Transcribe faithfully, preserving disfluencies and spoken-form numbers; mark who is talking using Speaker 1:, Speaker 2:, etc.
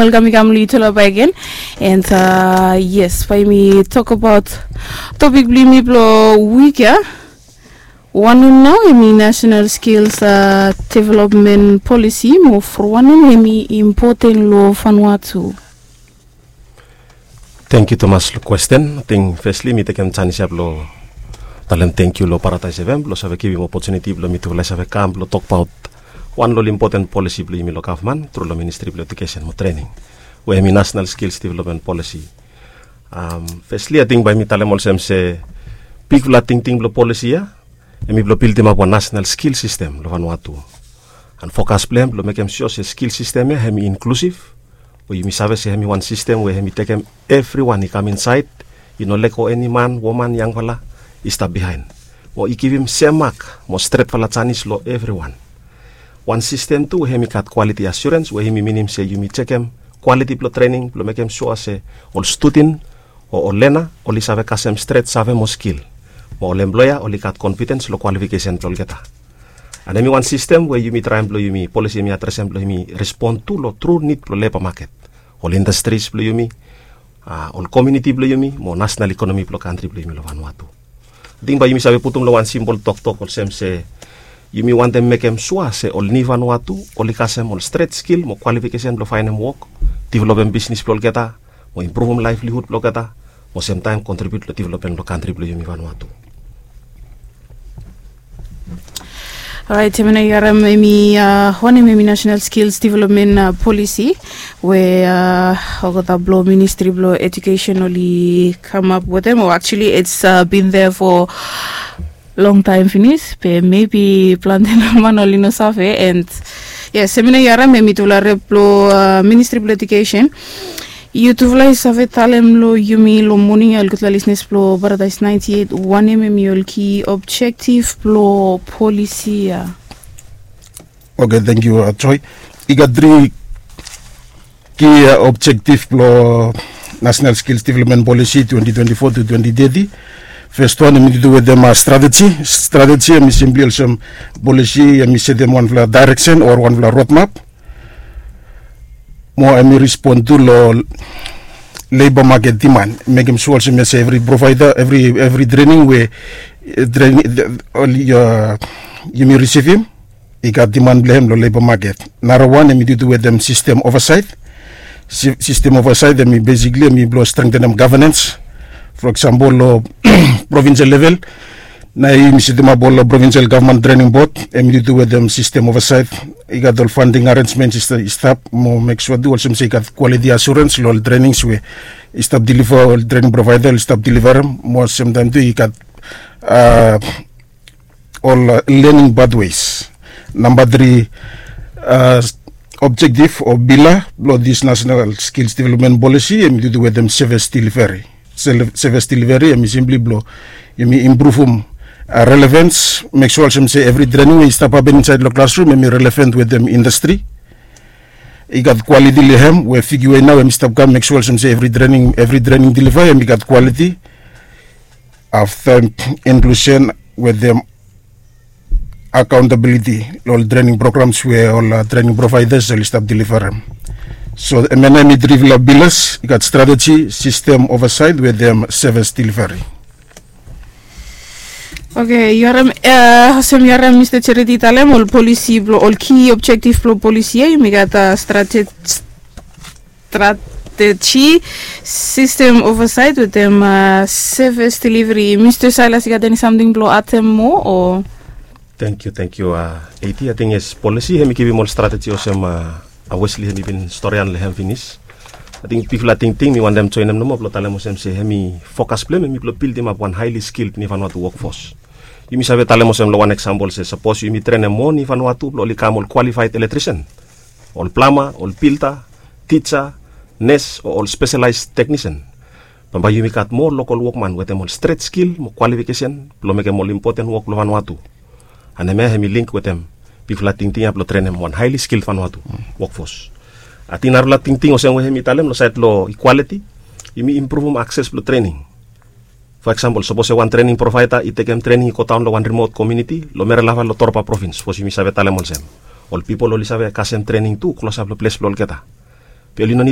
Speaker 1: welcome Kamli to Love again. And uh, yes, by me talk about topic blimi blo week ya. One now emi national skills uh, development policy mo for one emi important law Vanuatu.
Speaker 2: Thank you Thomas for question. I think firstly me take chance lo talent thank you lo Paradise F M lo save give me opportunity lo me to la save camp lo talk about one lo important policy blo mi lo government through lo Ministry of Education mo training we mi national skills development policy. Um firstly I think by me talem also se big la ting ting lo policy ya e mi blo build ma one national skill system lo Vanuatu and focus plan lo make sure se skill system ya hemi inclusive we mi save se hemi one system we hemi take everyone he come inside you know like any man woman young fella is step behind or you give him same mark mo straight fella Chinese law everyone one system too hemi cat quality assurance we hemi minim say you mi check him quality plo training plo make him sure say all student or all learner all is have kasem straight save mo skill mo all employer all cat competence lo qualification plo geta and hemi one system where you mi try employ you mi policy mi address employ me respond to lo true need plo labor market all industries plo you mi uh, all community plo you mi mo national economy plo country plo you mi lo Vanuatu ding ba you mi sabe putum lo one symbol talk talk all sem say you mi want them make them sure say all ni Vanuatu all ikasem all straight skill mo qualification plo find them work develop them business plo geta mo improve them livelihood plo geta mo same time contribute to development lo country plo you mi Vanuatu.
Speaker 1: Alright, I'm gonna maybe uh, one maybe national skills development uh, policy where uh, the blow ministry blow education only come up with them, or actually it's uh, been there for long time finish, but maybe planting man only no safe and yes, I'm gonna maybe to la blow uh, ministry blow education. You to fly save talem lo yumi lo morning al kutla listeners plo Paradise ninety-eight one mm yol key objective plo policy.
Speaker 3: Okay, thank you uh, Troy. I got three key uh, objective plo national skills development policy twenty twenty-four to twenty thirty. First one I to do with them uh, strategy. Strategy I simply some policy I set them one for direction or one for roadmap. More I respond to lo labor market demand. Make him sure some say every provider, every every training where uh, training only uh, you may receive him. He got demand blame lo labor market. Another one I do with them system oversight. Si system oversight I mean basically I mean blow strengthen them governance. For example, lo provincial level. Na yung sistema bolo provincial government training board, I mean do with them system oversight. I got all funding arrangements is stop mo make sure do also say got quality assurance lo trainings we stop deliver all training provider stop deliver more sometimes do you got uh, all uh, learning pathways. Number three uh, objective or B I L A lo this national skills development policy I mean do with them service delivery. Service delivery I mean simply blow I mean improve them Uh, relevance, make sure some say every training we step up inside the classroom and be relevant with them industry. You got quality lehem, we figure now and step come make sure some say every training every training deliver and we got quality. After inclusion with them accountability, all training programs where all uh, training providers will stop deliver them. So M N M drive bills, you got strategy, system oversight with them service delivery.
Speaker 1: Okay, you are uh some you are Mister Charity Talem all policy blo all key objective blo policy you got a strategy strategy system oversight with them uh, service delivery. Mister Silas, you got any something blo at them more or?
Speaker 2: Thank you, thank you. Uh, eighty I think is policy hemi give more strategy or some uh, Wesley hemi been story and lehem finish. I think people I think think me want them to them no more blo talem sem say hemi focus plan hemi blo build them up one highly skilled ni Vanuatu workforce. You mi sabe talem sem lo one example say suppose you mi train mo ni Vanuatu blo li kamol qualified electrician, all plumber, all pilter, teacher, nurse or all specialized technician. Pamba you mi kat more local workman with them all straight skill, mo qualification, blo make more important work lo Vanuatu. And I may link with them. People I think think blo train them one highly skilled Vanuatu workforce. I think narula ting ting o sem we mi talem lo side lo equality, you mi improve access blo training. For example, suppose one training provider it take them training ko town lo one remote community lo mere lava lo Torpa province for si mi sabe talem all sem. All people lo li sabe kasem training tu close up lo place blo keta. Pero